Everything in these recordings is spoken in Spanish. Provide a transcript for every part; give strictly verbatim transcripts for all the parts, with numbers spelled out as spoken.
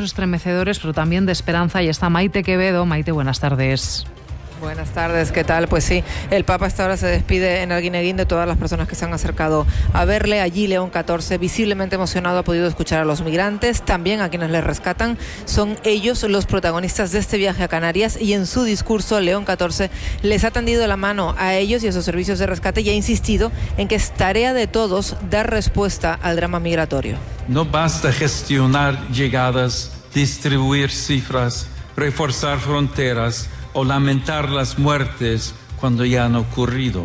estremecedores, pero también de esperanza. Y está Maite Quevedo. Maite, buenas tardes. Buenas tardes, ¿qué tal? Pues sí, el Papa hasta ahora se despide en Arguineguín de todas las personas que se han acercado a verle. Allí León catorce, visiblemente emocionado, ha podido escuchar a los migrantes, también a quienes les rescatan. Son ellos los protagonistas de este viaje a Canarias, y en su discurso León catorce les ha tendido la mano a ellos y a sus servicios de rescate y ha insistido en que es tarea de todos dar respuesta al drama migratorio. No basta gestionar llegadas, distribuir cifras, reforzar fronteras o lamentar las muertes cuando ya han ocurrido.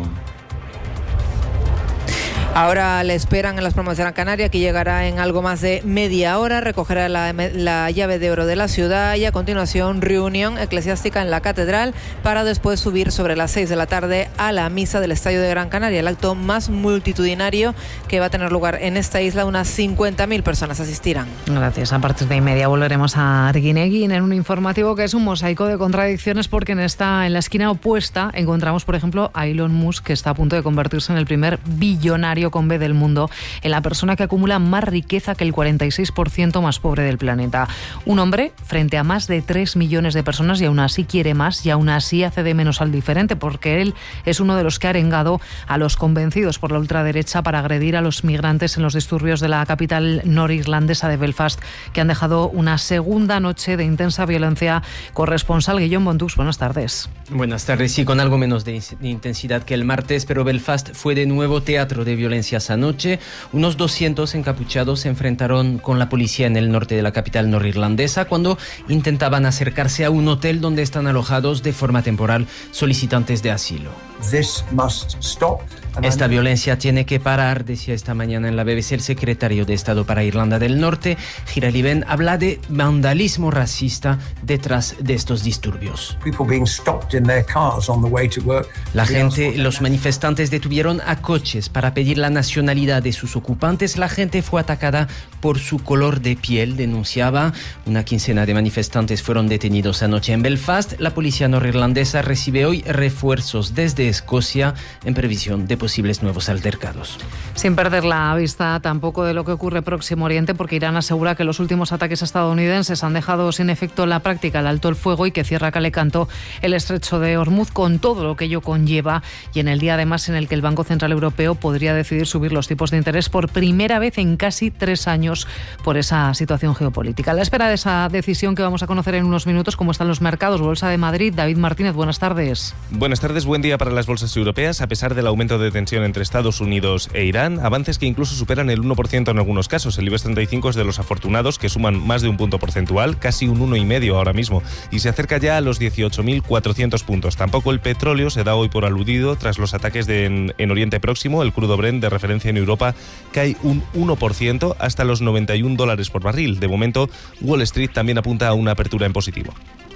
Ahora le esperan en las Palmas de Gran Canaria, que llegará en algo más de media hora, recogerá la, la llave de oro de la ciudad y a continuación reunión eclesiástica en la catedral para después subir sobre las seis de la tarde a la misa del Estadio de Gran Canaria, el acto más multitudinario que va a tener lugar en esta isla. Unas cincuenta mil personas asistirán. Gracias. A partir de y media volveremos a Arguineguín en un informativo que es un mosaico de contradicciones, porque en esta en la esquina opuesta encontramos, por ejemplo, a Elon Musk, que está a punto de convertirse en el primer billonario con B del mundo, en la persona que acumula más riqueza que el cuarenta y seis por ciento más pobre del planeta. Un hombre frente a más de tres millones de personas, y aún así quiere más, y aún así hace de menos al diferente, porque él es uno de los que ha arengado a los convencidos por la ultraderecha para agredir a los migrantes en los disturbios de la capital norirlandesa de Belfast, que han dejado una segunda noche de intensa violencia. Corresponsal Guillaume Bontux, buenas tardes. Buenas tardes, sí, con algo menos de intensidad que el martes, pero Belfast fue de nuevo teatro de violencia anoche. Unos doscientos encapuchados se enfrentaron con la policía en el norte de la capital norirlandesa cuando intentaban acercarse a un hotel donde están alojados de forma temporal solicitantes de asilo. This must stop. Esta violencia tiene que parar, decía esta mañana en la B B C el secretario de Estado para Irlanda del Norte, Gerald Iben. Habla de vandalismo racista detrás de estos disturbios. La gente, los manifestantes detuvieron a coches para pedir la nacionalidad de sus ocupantes. La gente fue atacada por su color de piel, denunciaba. Una quincena de manifestantes fueron detenidos anoche en Belfast. La policía norirlandesa recibe hoy refuerzos desde Escocia en previsión de posibles nuevos altercados. Sin perder la vista tampoco de lo que ocurre en Próximo Oriente, porque Irán asegura que los últimos ataques estadounidenses han dejado sin efecto en la práctica el alto el fuego y que cierra calecanto el estrecho de Hormuz, con todo lo que ello conlleva, y en el día además en el que el Banco Central Europeo podría decidir subir los tipos de interés por primera vez en casi tres años por esa situación geopolítica. A la espera de esa decisión que vamos a conocer en unos minutos, cómo están los mercados. Bolsa de Madrid, David Martínez, buenas tardes. Buenas tardes, buen día para las bolsas europeas. A pesar del aumento de tensión entre Estados Unidos e Irán, avances que incluso superan el uno por ciento en algunos casos. El IBEX treinta y cinco es de los afortunados, que suman más de un punto porcentual, casi un uno coma cinco ahora mismo, y se acerca ya a los dieciocho mil cuatrocientos puntos. Tampoco el petróleo se da hoy por aludido tras los ataques de en, en Oriente Próximo. El crudo Brent, de referencia en Europa, cae un uno por ciento hasta los noventa y un dólares por barril. De momento, Wall Street también apunta a una apertura en positivo.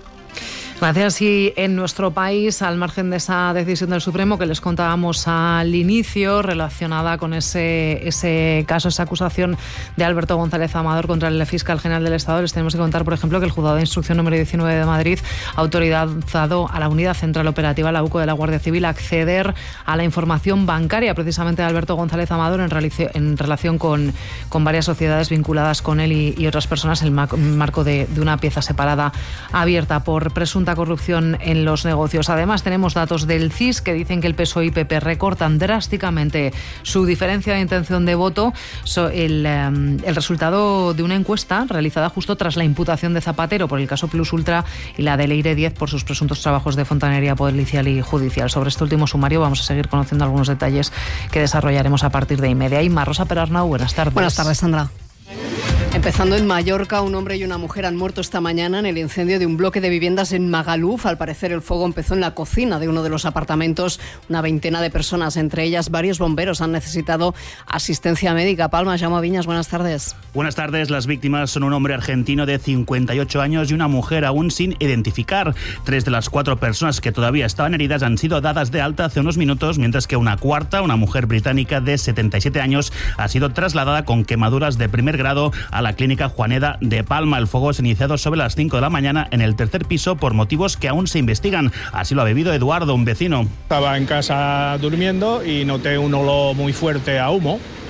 Gracias. Y en nuestro país, al margen de esa decisión del Supremo que les contábamos al inicio, relacionada con ese, ese caso, esa acusación de Alberto González Amador contra el fiscal general del Estado, les tenemos que contar, por ejemplo, que el Juzgado de Instrucción número diecinueve de Madrid ha autorizado a la Unidad Central Operativa, la U C O de la Guardia Civil, a acceder a la información bancaria precisamente de Alberto González Amador en, realicio, en relación con, con varias sociedades vinculadas con él y, y otras personas, en el marco de, de una pieza separada abierta por presunta corrupción en los negocios. Además, tenemos datos del C I S que dicen que el P S O E y P P recortan drásticamente su diferencia de intención de voto. So, el, um, el resultado de una encuesta realizada justo tras la imputación de Zapatero por el caso Plus Ultra y la de Leire diez por sus presuntos trabajos de fontanería policial y judicial. Sobre este último sumario vamos a seguir conociendo algunos detalles que desarrollaremos a partir de y media. Y Rosa Perarnau, buenas tardes. Buenas tardes, Sandra. Empezando en Mallorca, un hombre y una mujer han muerto esta mañana en el incendio de un bloque de viviendas en Magaluf. Al parecer, el fuego empezó en la cocina de uno de los apartamentos. Una veintena de personas, entre ellas varios bomberos, han necesitado asistencia médica. Palma, Jaume Viñas, buenas tardes. Buenas tardes. Las víctimas son un hombre argentino de cincuenta y ocho años y una mujer aún sin identificar. Tres de las cuatro personas que todavía estaban heridas han sido dadas de alta hace unos minutos, mientras que una cuarta, una mujer británica de setenta y siete años, ha sido trasladada con quemaduras de primer grado a la clínica Juaneda de Palma. El fuego se ha iniciado sobre las cinco de la mañana en el tercer piso por motivos que aún se investigan. Así lo ha vivido Eduardo, un vecino. Estaba en casa durmiendo y noté un olor muy fuerte a humo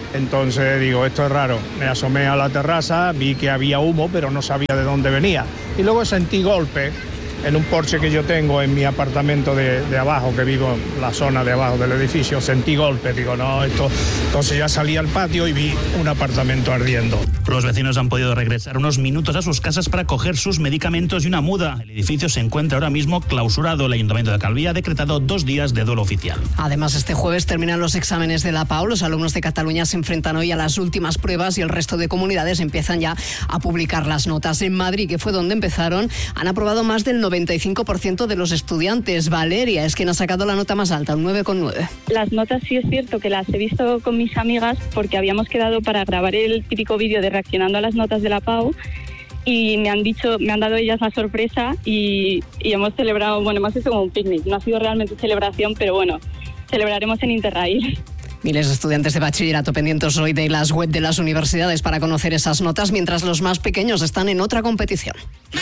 Entonces digo, esto es raro. Me asomé a la terraza, vi que había humo, pero no sabía de dónde venía. Y luego sentí golpes en un porche que yo tengo en mi apartamento de, de abajo, que vivo en la zona de abajo del edificio. Sentí golpes, digo, no, esto... Entonces ya salí al patio y vi un apartamento ardiendo. Los vecinos han podido regresar unos minutos a sus casas para coger sus medicamentos y una muda. El edificio se encuentra ahora mismo clausurado. El Ayuntamiento de Calví ha decretado dos días de duelo oficial. Además, este jueves terminan los exámenes de la P A U. Los alumnos de Cataluña se enfrentan hoy a las últimas pruebas y el resto de comunidades empiezan ya a publicar las notas. En Madrid, que fue donde empezaron, han aprobado más del noventa y cinco por ciento de los estudiantes. Valeria es quien ha sacado la nota más alta, un nueve coma nueve. Las notas sí es cierto que las he visto con mis amigas porque habíamos quedado para grabar el típico vídeo de reaccionando a las notas de la P A U y me han dicho, me han dado ellas la sorpresa y, y hemos celebrado, bueno, hemos hecho como un picnic. No ha sido realmente celebración, pero bueno, celebraremos en Interrail. Miles de estudiantes de bachillerato pendientes hoy de las web de las universidades para conocer esas notas, mientras los más pequeños están en otra competición.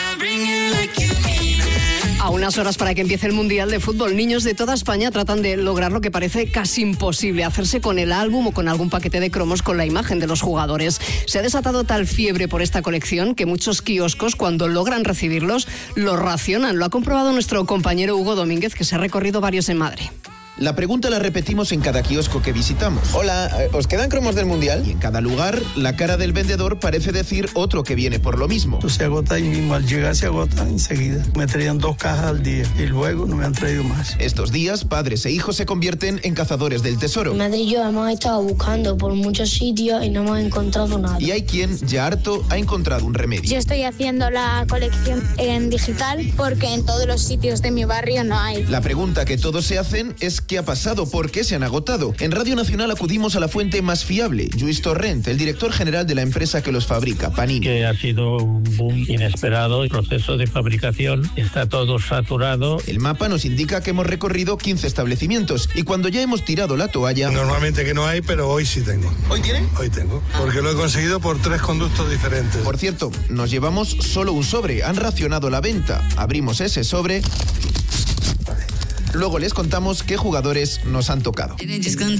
A unas horas para que empiece el Mundial de Fútbol, niños de toda España tratan de lograr lo que parece casi imposible, hacerse con el álbum o con algún paquete de cromos con la imagen de los jugadores. Se ha desatado tal fiebre por esta colección que muchos kioscos, cuando logran recibirlos, los racionan. Lo ha comprobado nuestro compañero Hugo Domínguez, que se ha recorrido varios en Madrid. La pregunta la repetimos en cada kiosco que visitamos. Hola, ¿os quedan cromos del Mundial? Y en cada lugar, la cara del vendedor parece decir otro que viene por lo mismo. Se agota ahí mismo, al llegar se agota enseguida. Me traían dos cajas al día y luego no me han traído más. Estos días, padres e hijos se convierten en cazadores del tesoro. Mi madre y yo hemos estado buscando por muchos sitios y no hemos encontrado nada. Y hay quien, ya harto, ha encontrado un remedio. Yo estoy haciendo la colección en digital porque en todos los sitios de mi barrio no hay. La pregunta que todos se hacen es ¿qué ha pasado? ¿Por qué se han agotado? En Radio Nacional acudimos a la fuente más fiable, Lluís Torrent, el director general de la empresa que los fabrica, Panini. Que ha sido un boom inesperado, el proceso de fabricación está todo saturado. El mapa nos indica que hemos recorrido quince establecimientos y cuando ya hemos tirado la toalla... Normalmente que no hay, pero hoy sí tengo. ¿Hoy tienen? Hoy tengo, porque lo he conseguido por tres conductos diferentes. Por cierto, nos llevamos solo un sobre, han racionado la venta. Abrimos ese sobre... Luego les contamos qué jugadores nos han tocado. Y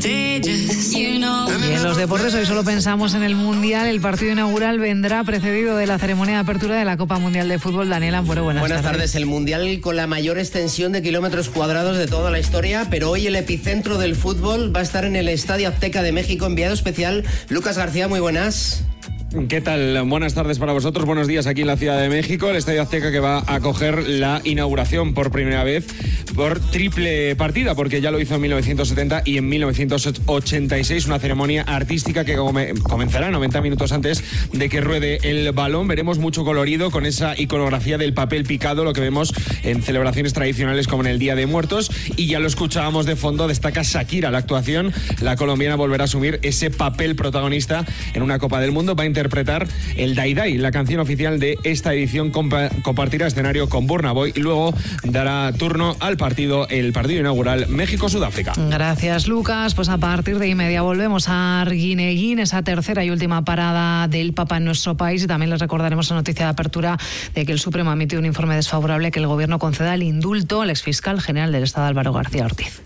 en los deportes hoy solo pensamos en el Mundial. El partido inaugural vendrá precedido de la ceremonia de apertura de la Copa Mundial de Fútbol. Daniel Ampuero, buenas, buenas tardes. tardes. El Mundial con la mayor extensión de kilómetros cuadrados de toda la historia, pero hoy el epicentro del fútbol va a estar en el Estadio Azteca de México. Enviado especial, Lucas García, muy buenas. ¿Qué tal? Buenas tardes para vosotros, buenos días aquí en la Ciudad de México, el Estadio Azteca que va a acoger la inauguración por primera vez por triple partida, porque ya lo hizo en mil novecientos setenta y en mil novecientos ochenta y seis, una ceremonia artística que comenzará noventa minutos antes de que ruede el balón. Veremos mucho colorido con esa iconografía del papel picado, lo que vemos en celebraciones tradicionales como en el Día de Muertos, y ya lo escuchábamos de fondo, destaca Shakira la actuación, la colombiana volverá a asumir ese papel protagonista en una Copa del Mundo, va a interpretar el Dai Dai, la canción oficial de esta edición, compa- compartirá escenario con Burna Boy y luego dará turno al partido, el partido inaugural México-Sudáfrica. Gracias, Lucas. Pues a partir de y media volvemos a Arguineguín, esa tercera y última parada del Papa en nuestro país, y también les recordaremos la noticia de apertura de que el Supremo ha emitido un informe desfavorable que el Gobierno conceda el indulto al exfiscal general del Estado, Álvaro García Ortiz.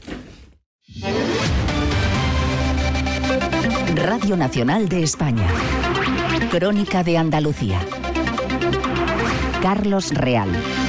Radio Nacional de España. Crónica de Andalucía. Carlos Real.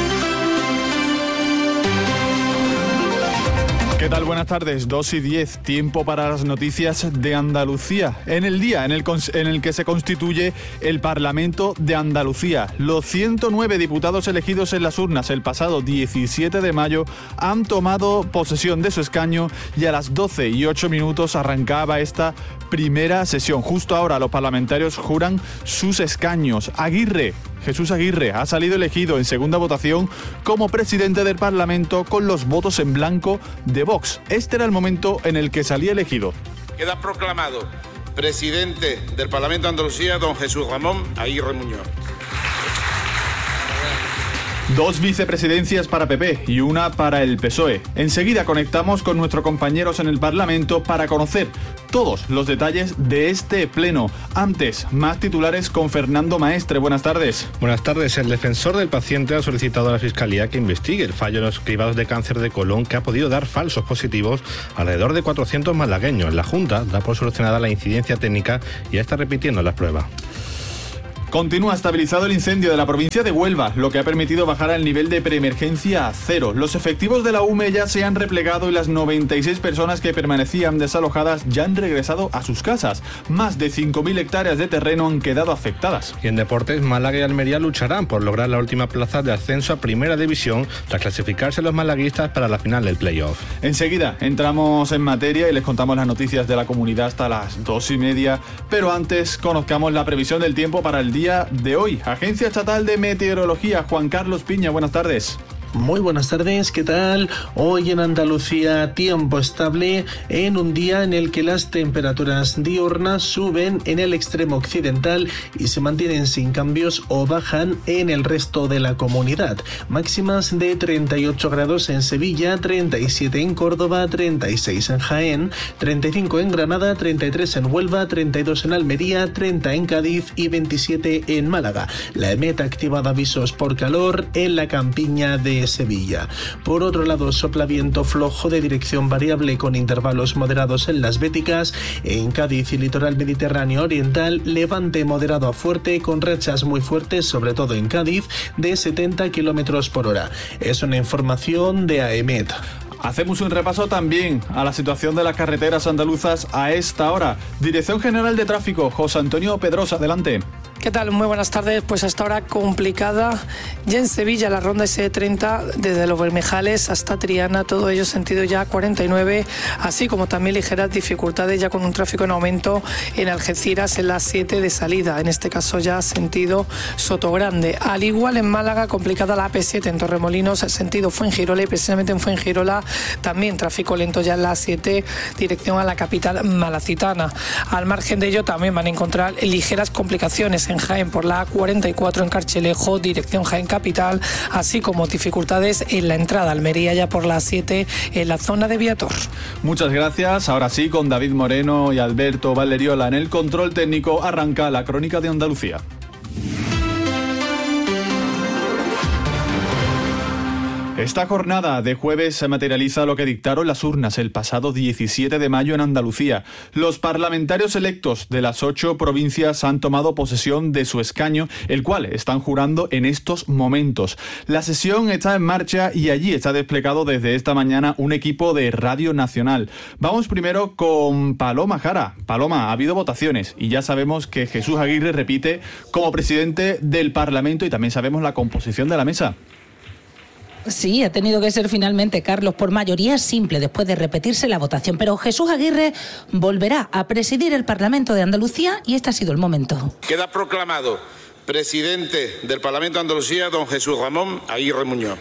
¿Qué tal? Buenas tardes. dos y diez, tiempo para las noticias de Andalucía. En el día en el, en el que se constituye el Parlamento de Andalucía. Los ciento nueve diputados elegidos en las urnas el pasado diecisiete de mayo han tomado posesión de su escaño y a las doce y ocho minutos arrancaba esta primera sesión. Justo ahora los parlamentarios juran sus escaños. Aguirre, Jesús Aguirre, ha salido elegido en segunda votación como presidente del Parlamento con los votos en blanco de Vox. Este era el momento en el que salía elegido. Queda proclamado presidente del Parlamento de Andalucía don Jesús Ramón Aguirre Muñoz. Dos vicepresidencias para P P y una para el P S O E. Enseguida conectamos con nuestros compañeros en el Parlamento para conocer todos los detalles de este pleno. Antes, más titulares con Fernando Maestre. Buenas tardes. Buenas tardes. El defensor del paciente ha solicitado a la Fiscalía que investigue el fallo en los cribados de cáncer de colon que ha podido dar falsos positivos a alrededor de cuatrocientos malagueños. La Junta da por solucionada la incidencia técnica y ya está repitiendo las pruebas. Continúa estabilizado el incendio de la provincia de Huelva, lo que ha permitido bajar el nivel de preemergencia a cero. Los efectivos de la U M E ya se han replegado y las noventa y seis personas que permanecían desalojadas ya han regresado a sus casas. Más de cinco mil hectáreas de terreno han quedado afectadas. Y en deportes, Málaga y Almería lucharán por lograr la última plaza de ascenso a Primera División tras clasificarse los malaguistas para la final del playoff. Enseguida entramos en materia y les contamos las noticias de la comunidad hasta las dos y media, pero antes conozcamos la previsión del tiempo para el día de hoy. Agencia Estatal de Meteorología, Juan Carlos Piña, buenas tardes. Muy buenas tardes, ¿qué tal? Hoy en Andalucía tiempo estable en un día en el que las temperaturas diurnas suben en el extremo occidental y se mantienen sin cambios o bajan en el resto de la comunidad. Máximas de treinta y ocho grados en Sevilla, treinta y siete en Córdoba, treinta y seis en Jaén, treinta y cinco en Granada, treinta y tres en Huelva, treinta y dos en Almería, treinta en Cádiz y veintisiete en Málaga. La EMET ha activado avisos por calor en la campiña de Sevilla. Por otro lado, sopla viento flojo de dirección variable con intervalos moderados en las Béticas. En Cádiz y litoral mediterráneo oriental, levante moderado a fuerte con rachas muy fuertes, sobre todo en Cádiz, de setenta kilómetros por hora. Es una información de AEMET. Hacemos un repaso también a la situación de las carreteras andaluzas a esta hora. Dirección General de Tráfico, José Antonio Pedrosa, adelante. ¿Qué tal? Muy buenas tardes. Pues hasta ahora complicada. Ya en Sevilla la ronda ese treinta desde Los Bermejales hasta Triana, todo ello sentido ya cuarenta y nueve, así como también ligeras dificultades ya con un tráfico en aumento en Algeciras en la siete de salida, en este caso ya sentido Sotogrande. Al igual en Málaga, complicada la A P siete en Torremolinos, sentido Fuengirola, y precisamente en Fuengirola también tráfico lento ya en la siete, dirección a la capital malacitana. Al margen de ello también van a encontrar ligeras complicaciones en Jaén por la A cuarenta y cuatro en Carchelejo, dirección Jaén capital, así como dificultades en la entrada a Almería ya por la siete en la zona de Viator. Muchas gracias. Ahora sí, con David Moreno y Alberto Valeriola en el control técnico, arranca la Crónica de Andalucía. Esta jornada de jueves se materializa lo que dictaron las urnas el pasado diecisiete de mayo en Andalucía. Los parlamentarios electos de las ocho provincias han tomado posesión de su escaño, el cual están jurando en estos momentos. La sesión está en marcha y allí está desplegado desde esta mañana un equipo de Radio Nacional. Vamos primero con Paloma Jara. Paloma, ha habido votaciones y ya sabemos que Jesús Aguirre repite como presidente del Parlamento y también sabemos la composición de la mesa. Sí, ha tenido que ser finalmente, Carlos, por mayoría simple después de repetirse la votación. Pero Jesús Aguirre volverá a presidir el Parlamento de Andalucía y este ha sido el momento. Queda proclamado presidente del Parlamento de Andalucía don Jesús Ramón Aguirre Muñoz.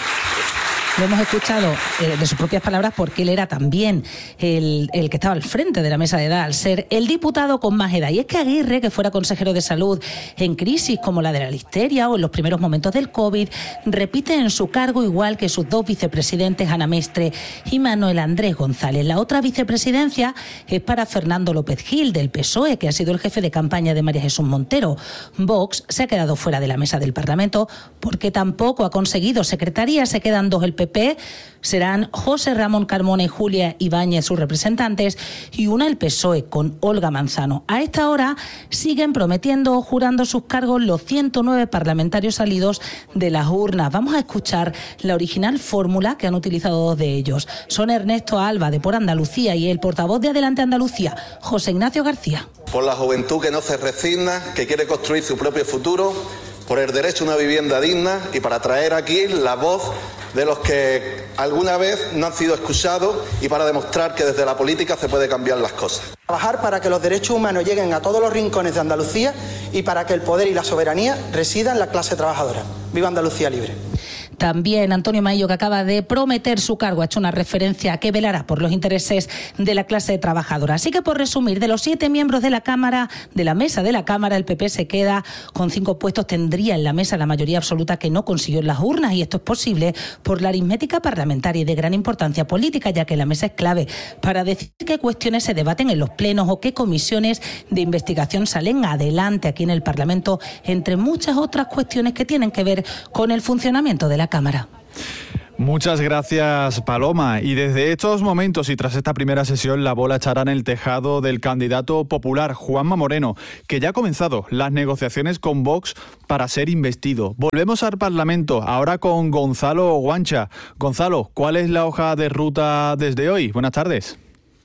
Lo hemos escuchado eh, de sus propias palabras porque él era también el, el que estaba al frente de la mesa de edad, al ser el diputado con más edad. Y es que Aguirre, que fuera consejero de salud en crisis como la de la listeria o en los primeros momentos del COVID, repite en su cargo igual que sus dos vicepresidentes, Ana Mestre y Manuel Andrés González. La otra vicepresidencia es para Fernando López Gil, del P S O E, que ha sido el jefe de campaña de María Jesús Montero. Vox se ha quedado fuera de la mesa del Parlamento porque tampoco ha conseguido secretaría. Se quedan dos el P P, serán José Ramón Carmona y Julia Ibáñez sus representantes y una el P S O E con Olga Manzano. A esta hora siguen prometiendo o jurando sus cargos los ciento nueve parlamentarios salidos de las urnas. Vamos a escuchar la original fórmula que han utilizado dos de ellos. Son Ernesto Alba, de Por Andalucía, y el portavoz de Adelante Andalucía, José Ignacio García. Por la juventud que no se resigna, que quiere construir su propio futuro, por el derecho a una vivienda digna y para traer aquí la voz de los que alguna vez no han sido escuchados y para demostrar que desde la política se puede cambiar las cosas. Trabajar para que los derechos humanos lleguen a todos los rincones de Andalucía y para que el poder y la soberanía residan en la clase trabajadora. ¡Viva Andalucía libre! También Antonio Maillo, que acaba de prometer su cargo, ha hecho una referencia a que velará por los intereses de la clase trabajadora. Así que, por resumir, de los siete miembros de la Cámara, de la mesa de la Cámara, el P P se queda con cinco puestos, tendría en la mesa la mayoría absoluta que no consiguió en las urnas, y esto es posible por la aritmética parlamentaria y de gran importancia política, ya que la mesa es clave para decir qué cuestiones se debaten en los plenos o qué comisiones de investigación salen adelante aquí en el Parlamento, entre muchas otras cuestiones que tienen que ver con el funcionamiento de la Cámara. Muchas gracias, Paloma. Y desde estos momentos y tras esta primera sesión, la bola echará en el tejado del candidato popular, Juanma Moreno, que ya ha comenzado las negociaciones con Vox para ser investido. Volvemos al Parlamento, ahora con Gonzalo Guancha. Gonzalo, ¿cuál es la hoja de ruta desde hoy? Buenas tardes.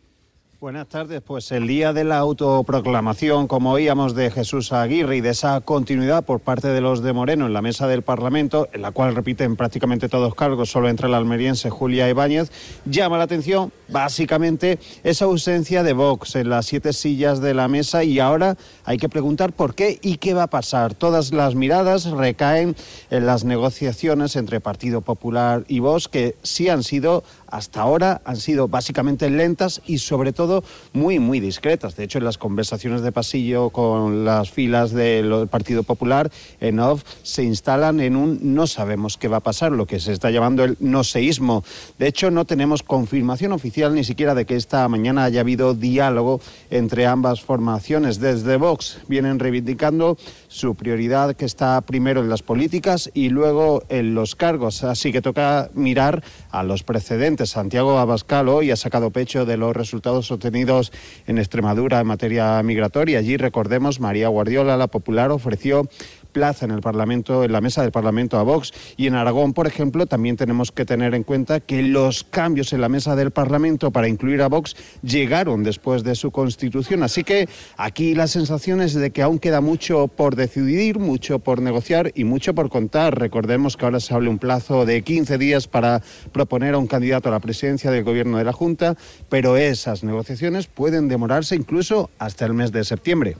Buenas tardes. Pues el día de la autoproclamación, como oíamos, de Jesús Aguirre y de esa continuidad por parte de los de Moreno en la mesa del Parlamento, en la cual repiten prácticamente todos cargos, solo entre la almeriense Julia Ibáñez, llama la atención básicamente esa ausencia de Vox en las siete sillas de la mesa, y ahora hay que preguntar por qué y qué va a pasar. Todas las miradas recaen en las negociaciones entre Partido Popular y Vox, que sí han sido, hasta ahora, han sido básicamente lentas y sobre todo muy, muy discretas. De hecho, en las conversaciones de pasillo con las filas del Partido Popular, en off, se instalan en un no sabemos qué va a pasar, lo que se está llamando el no-seísmo. De hecho, no tenemos confirmación oficial ni siquiera de que esta mañana haya habido diálogo entre ambas formaciones. Desde Vox vienen reivindicando su prioridad, que está primero en las políticas y luego en los cargos. Así que toca mirar a los precedentes. Santiago Abascal hoy ha sacado pecho de los resultados obtenidos en Extremadura en materia migratoria. Allí, recordemos, María Guardiola, la popular, ofreció plaza en el Parlamento, en la mesa del Parlamento a Vox. Y en Aragón, por ejemplo, también tenemos que tener en cuenta que los cambios en la mesa del Parlamento para incluir a Vox llegaron después de su constitución. Así que aquí la sensación es de que aún queda mucho por decidir, mucho por negociar y mucho por contar. Recordemos que ahora se abre un plazo de quince días para proponer a un candidato a la presidencia del Gobierno de la Junta, pero esas negociaciones pueden demorarse incluso hasta el mes de septiembre.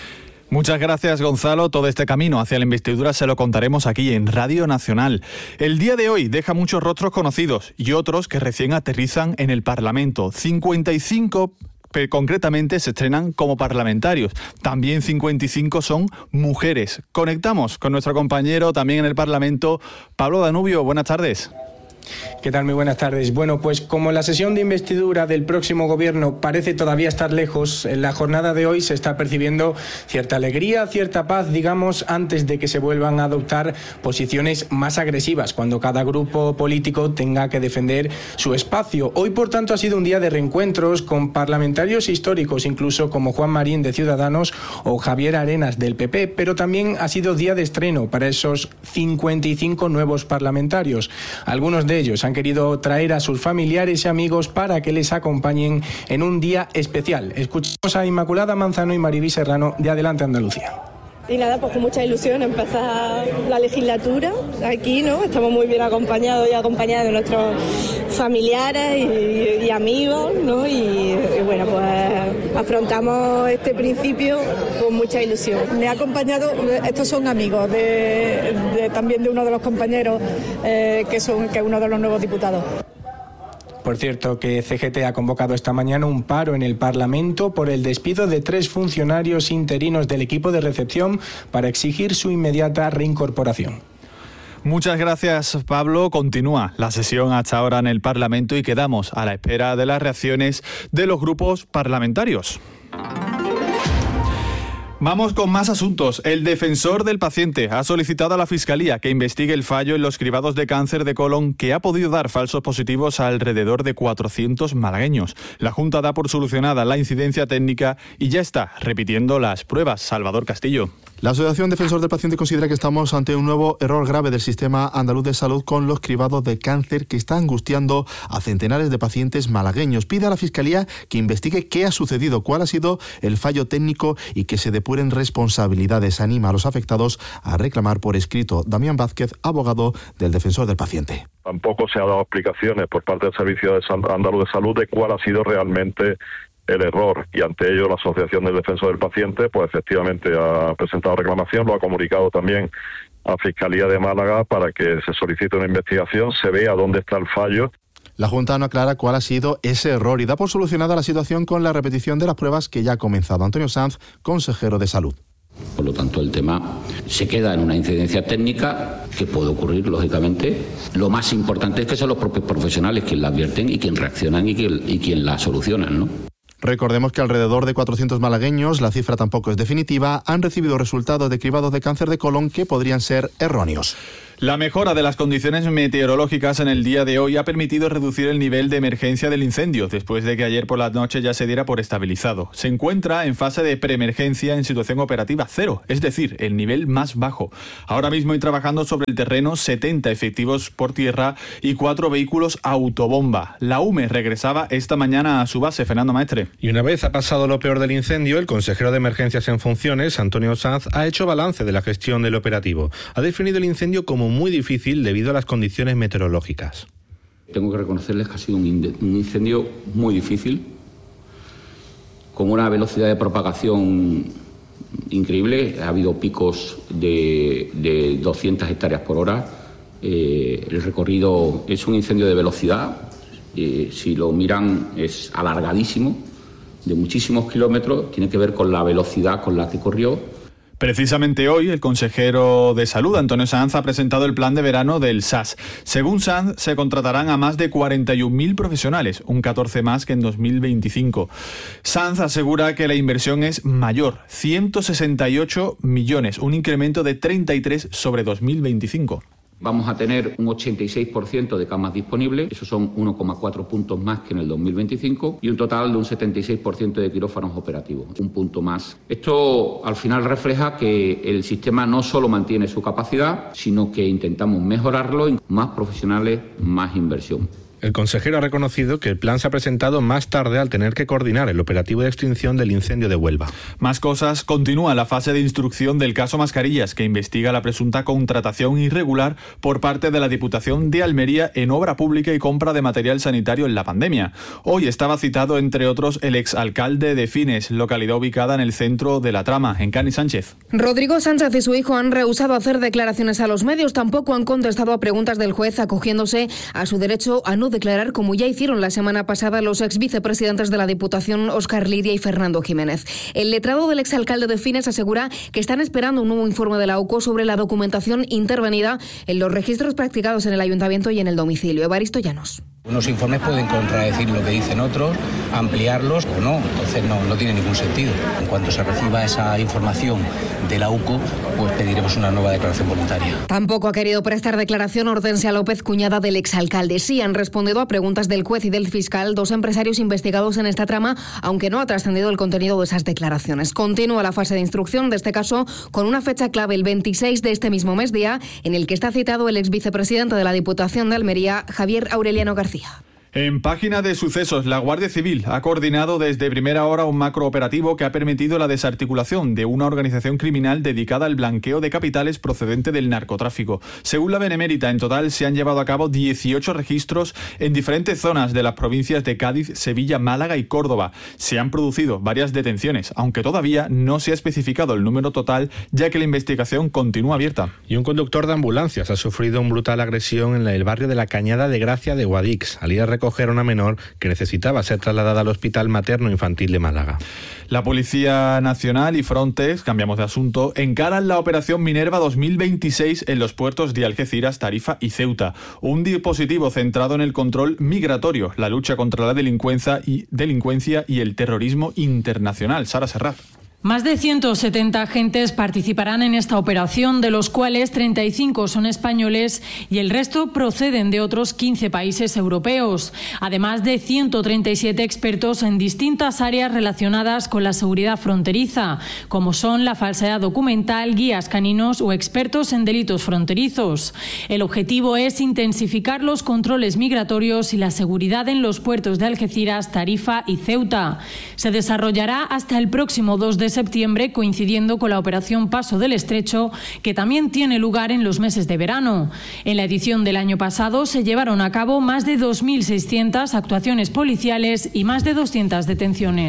Muchas gracias, Gonzalo. Todo este camino hacia la investidura se lo contaremos aquí en Radio Nacional. El día de hoy deja muchos rostros conocidos y otros que recién aterrizan en el Parlamento. cincuenta y cinco concretamente se estrenan como parlamentarios. También cincuenta y cinco son mujeres. Conectamos con nuestro compañero también en el Parlamento, Pablo Danubio. Buenas tardes. ¿Qué tal? Muy buenas tardes. Bueno, pues como la sesión de investidura del próximo gobierno parece todavía estar lejos, en la jornada de hoy se está percibiendo cierta alegría, cierta paz, digamos, antes de que se vuelvan a adoptar posiciones más agresivas, cuando cada grupo político tenga que defender su espacio. Hoy, por tanto, ha sido un día de reencuentros con parlamentarios históricos, incluso como Juan Marín de Ciudadanos o Javier Arenas del P P, pero también ha sido día de estreno para esos cincuenta y cinco nuevos parlamentarios. Algunos de ellos han querido traer a sus familiares y amigos para que les acompañen en un día especial. Escuchamos a Inmaculada Manzano y Maribí Serrano de Adelante Andalucía. Y nada, pues con mucha ilusión empezar la legislatura aquí, ¿no? Estamos muy bien acompañados y acompañados de nuestros familiares y, y amigos, ¿no? Y, y bueno, pues afrontamos este principio con mucha ilusión. Me ha acompañado, estos son amigos de, de también de uno de los compañeros eh, que son que es uno de los nuevos diputados. Por cierto, que C G T ha convocado esta mañana un paro en el Parlamento por el despido de tres funcionarios interinos del equipo de recepción para exigir su inmediata reincorporación. Muchas gracias, Pablo. Continúa la sesión hasta ahora en el Parlamento y quedamos a la espera de las reacciones de los grupos parlamentarios. Vamos con más asuntos. El defensor del paciente ha solicitado a la Fiscalía que investigue el fallo en los cribados de cáncer de colon que ha podido dar falsos positivos a alrededor de cuatrocientos malagueños. La Junta da por solucionada la incidencia técnica y ya está repitiendo las pruebas. Salvador Castillo. La Asociación Defensor del Paciente considera que estamos ante un nuevo error grave del sistema andaluz de salud con los cribados de cáncer que está angustiando a centenares de pacientes malagueños. Pide a la Fiscalía que investigue qué ha sucedido, cuál ha sido el fallo técnico y que se depuren responsabilidades. Anima a los afectados a reclamar por escrito. Damián Vázquez, abogado del Defensor del Paciente. Tampoco se ha dado explicaciones por parte del Servicio Andaluz de Salud de cuál ha sido realmente el error, y ante ello la Asociación del Defensor del Paciente pues efectivamente ha presentado reclamación, lo ha comunicado también a Fiscalía de Málaga para que se solicite una investigación, se vea dónde está el fallo. La Junta no aclara cuál ha sido ese error y da por solucionada la situación con la repetición de las pruebas que ya ha comenzado. Antonio Sanz, consejero de Salud. Por lo tanto, el tema se queda en una incidencia técnica que puede ocurrir, lógicamente. Lo más importante es que son los propios profesionales quienes la advierten y quienes reaccionan y quien, y quien la solucionan, ¿no? Recordemos que alrededor de cuatrocientos malagueños, la cifra tampoco es definitiva, han recibido resultados de cribados de cáncer de colon que podrían ser erróneos. La mejora de las condiciones meteorológicas en el día de hoy ha permitido reducir el nivel de emergencia del incendio, después de que ayer por la noche ya se diera por estabilizado. Se encuentra en fase de preemergencia en situación operativa cero, es decir, el nivel más bajo. Ahora mismo hay trabajando sobre el terreno setenta efectivos por tierra y cuatro vehículos autobomba. La U M E regresaba esta mañana a su base. Fernando Maestre. Y una vez ha pasado lo peor del incendio, el consejero de Emergencias en funciones, Antonio Sanz, ha hecho balance de la gestión del operativo. Ha definido el incendio como muy difícil debido a las condiciones meteorológicas. Tengo que reconocerles que ha sido un incendio muy difícil, con una velocidad de propagación increíble. Ha habido picos de, de doscientas hectáreas por hora. Eh, el recorrido es un incendio de velocidad. Eh, si lo miran, es alargadísimo, de muchísimos kilómetros. Tiene que ver con la velocidad con la que corrió. Precisamente hoy, el consejero de Salud, Antonio Sanz, ha presentado el plan de verano del S A S. Según Sanz, se contratarán a más de cuarenta y un mil profesionales, un catorce más que en dos mil veinticinco. Sanz asegura que la inversión es mayor, ciento sesenta y ocho millones, un incremento de treinta y tres sobre dos mil veinticinco. Vamos a tener un ochenta y seis por ciento de camas disponibles, esos son uno coma cuatro puntos más que en el dos mil veinticinco, y un total de un setenta y seis por ciento de quirófanos operativos, un punto más. Esto al final refleja que el sistema no solo mantiene su capacidad, sino que intentamos mejorarlo, más profesionales, más inversión. El consejero ha reconocido que el plan se ha presentado más tarde al tener que coordinar el operativo de extinción del incendio de Huelva. Más cosas. Continúa la fase de instrucción del caso Mascarillas, que investiga la presunta contratación irregular por parte de la Diputación de Almería en obra pública y compra de material sanitario en la pandemia. Hoy estaba citado, entre otros, el exalcalde de Fines, localidad ubicada en el centro de la trama, en Cani Sánchez. Rodrigo Sánchez y su hijo han rehusado hacer declaraciones a los medios. Tampoco han contestado a preguntas del juez, acogiéndose a su derecho a no declarar, como ya hicieron la semana pasada los ex vicepresidentes de la Diputación, Óscar Liria y Fernando Jiménez. El letrado del exalcalde de Fines asegura que están esperando un nuevo informe de la U C O sobre la documentación intervenida en los registros practicados en el ayuntamiento y en el domicilio. Evaristo Llanos. Unos informes pueden contradecir lo que dicen otros, ampliarlos o no, entonces no, no tiene ningún sentido. En cuanto se reciba esa información de la U C O, pues pediremos una nueva declaración voluntaria. Tampoco ha querido prestar declaración Hortensia López, cuñada del exalcalde. Sí han respondido a preguntas del juez y del fiscal, dos empresarios investigados en esta trama, aunque no ha trascendido el contenido de esas declaraciones. Continúa la fase de instrucción de este caso con una fecha clave, el veintiséis de este mismo mes, día en el que está citado el ex vicepresidente de la Diputación de Almería, Javier Aureliano García. En página de sucesos, la Guardia Civil ha coordinado desde primera hora un macrooperativo que ha permitido la desarticulación de una organización criminal dedicada al blanqueo de capitales procedente del narcotráfico. Según la Benemérita, en total se han llevado a cabo dieciocho registros en diferentes zonas de las provincias de Cádiz, Sevilla, Málaga y Córdoba. Se han producido varias detenciones, aunque todavía no se ha especificado el número total, ya que la investigación continúa abierta. Y un conductor de ambulancias ha sufrido una brutal agresión en el barrio de la Cañada de Gracia de Guadix, al ir a recoger a una menor que necesitaba ser trasladada al Hospital Materno Infantil de Málaga. La Policía Nacional y Frontex, cambiamos de asunto, encaran la Operación Minerva dos mil veintiséis en los puertos de Algeciras, Tarifa y Ceuta. Un dispositivo centrado en el control migratorio, la lucha contra la delincuencia y, delincuencia y el terrorismo internacional. Sara Serrat. Más de ciento setenta agentes participarán en esta operación, de los cuales treinta y cinco son españoles y el resto proceden de otros quince países europeos, además de ciento treinta y siete expertos en distintas áreas relacionadas con la seguridad fronteriza, como son la falsedad documental, guías caninos o expertos en delitos fronterizos. El objetivo es intensificar los controles migratorios y la seguridad en los puertos de Algeciras, Tarifa y Ceuta. Se desarrollará hasta el próximo dos de septiembre, coincidiendo con la operación Paso del Estrecho, que también tiene lugar en los meses de verano. En la edición del año pasado se llevaron a cabo más de dos mil seiscientas actuaciones policiales y más de doscientas detenciones.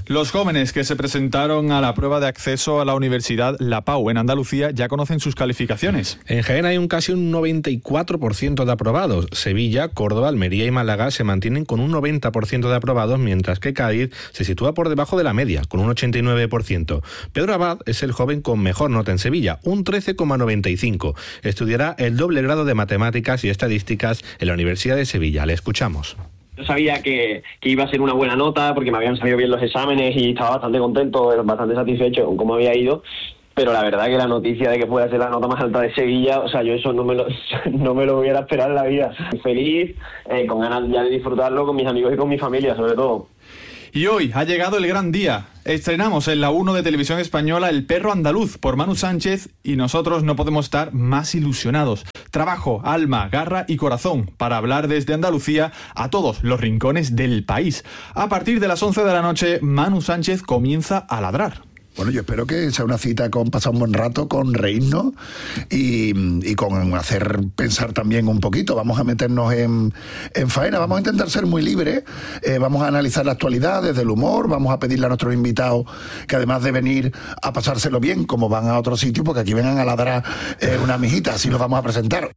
Los jóvenes que se presentaron a la prueba de acceso a la Universidad La Pau en Andalucía ya conocen sus calificaciones. En Jaén hay un casi un noventa y cuatro por ciento de aprobados. Sevilla, Córdoba, Almería y Málaga se mantienen con un noventa por ciento de aprobados, mientras que Cádiz se sitúa por debajo de la media, con un ochenta y nueve por ciento. Pedro Abad es el joven con mejor nota en Sevilla, un trece coma noventa y cinco. Estudiará el doble grado de Matemáticas y Estadísticas en la Universidad de Sevilla. Le escuchamos. Yo sabía que, que iba a ser una buena nota porque me habían salido bien los exámenes y estaba bastante contento, bastante satisfecho con cómo había ido, pero la verdad que la noticia de que fuera a ser la nota más alta de Sevilla, o sea, yo eso no me lo, no me lo hubiera esperado en la vida. Feliz, eh, con ganas ya de disfrutarlo con mis amigos y con mi familia, sobre todo. Y hoy ha llegado el gran día. Estrenamos en la uno de Televisión Española El perro andaluz por Manu Sánchez y nosotros no podemos estar más ilusionados. Trabajo, alma, garra y corazón para hablar desde Andalucía a todos los rincones del país. A partir de las once de la noche, Manu Sánchez comienza a ladrar. Bueno, yo espero que sea una cita con pasar un buen rato, con reírnos y, y con hacer pensar también un poquito. Vamos a meternos en, en faena, vamos a intentar ser muy libres, eh, vamos a analizar la actualidad desde el humor, vamos a pedirle a nuestros invitados que además de venir a pasárselo bien, como van a otro sitio, porque aquí vengan a ladrar eh, una mijita, así los vamos a presentar.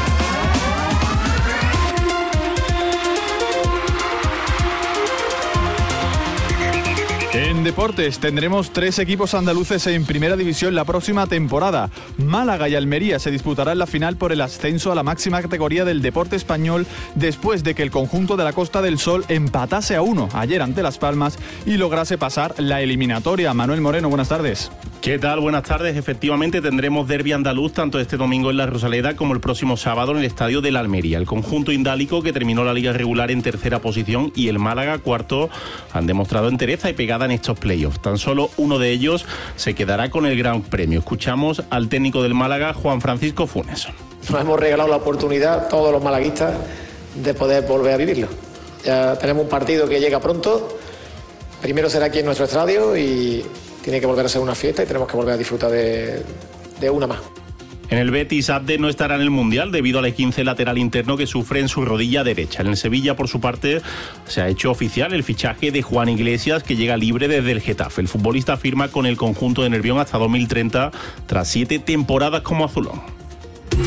En deportes tendremos tres equipos andaluces en primera división la próxima temporada. Málaga y Almería se disputarán la final por el ascenso a la máxima categoría del deporte español después de que el conjunto de la Costa del Sol empatase a uno ayer ante Las Palmas y lograse pasar la eliminatoria. Manuel Moreno, buenas tardes. ¿Qué tal? Buenas tardes. Efectivamente tendremos derbi andaluz tanto este domingo en la Rosaleda como el próximo sábado en el estadio de la Almería. El conjunto indálico, que terminó la liga regular en tercera posición, y el Málaga cuarto, han demostrado entereza y pegada en estos playoffs. Tan solo uno de ellos se quedará con el gran premio. Escuchamos al técnico del Málaga, Juan Francisco Funes. Nos hemos regalado la oportunidad, todos los malaguistas, de poder volver a vivirlo. Ya tenemos un partido que llega pronto. Primero será aquí en nuestro estadio y tiene que volver a ser una fiesta y tenemos que volver a disfrutar de, de una más. En el Betis, Abde no estará en el Mundial debido al esguince lateral interno que sufre en su rodilla derecha. En el Sevilla, por su parte, se ha hecho oficial el fichaje de Juan Iglesias, que llega libre desde el Getafe. El futbolista firma con el conjunto de Nervión hasta dos mil treinta, tras siete temporadas como azulón.